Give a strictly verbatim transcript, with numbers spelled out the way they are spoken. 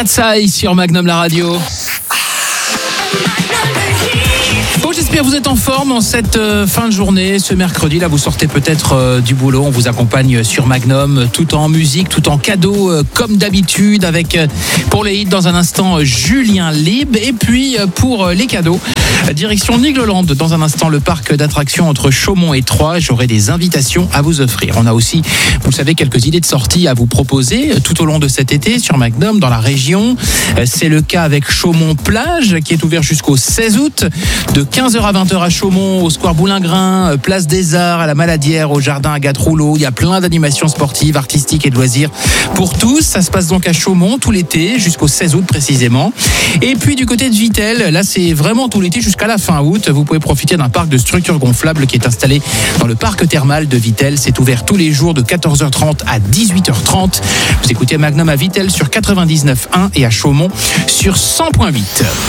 Katsai sur Magnum la radio. Bon, j'espère que vous êtes en forme en cette euh, fin de journée, ce mercredi. Là, vous sortez peut-être euh, du boulot. On vous accompagne sur Magnum, tout en musique, tout en cadeau, euh, comme d'habitude, avec euh, pour les hits dans un instant euh, Julien Lib. Et puis euh, pour euh, les cadeaux, euh, direction Nigloland. Dans un instant, le parc d'attractions entre Chaumont et Troyes. J'aurai des invitations à vous offrir. On a aussi, vous le savez, quelques idées de sorties à vous proposer euh, tout au long de cet été sur Magnum dans la région. Euh, c'est le cas avec Chaumont Plage, qui est ouvert jusqu'au seize août, de quinze heures à vingt heures à Chaumont, au Square Boulingrin, place des Arts, à la Maladière, au jardin Agathe Rouleau. Il y a plein d'animations sportives, artistiques et de loisirs pour tous. Ça se passe donc à Chaumont tout l'été, jusqu'au seize août précisément. Et puis du côté de Vittel, là c'est vraiment tout l'été jusqu'à la fin août. Vous pouvez profiter d'un parc de structures gonflables qui est installé dans le parc thermal de Vittel. C'est ouvert tous les jours de quatorze heures trente à dix-huit heures trente. Vous écoutez Magnum à Vittel sur quatre-vingt-dix-neuf virgule un et à Chaumont sur cent virgule huit.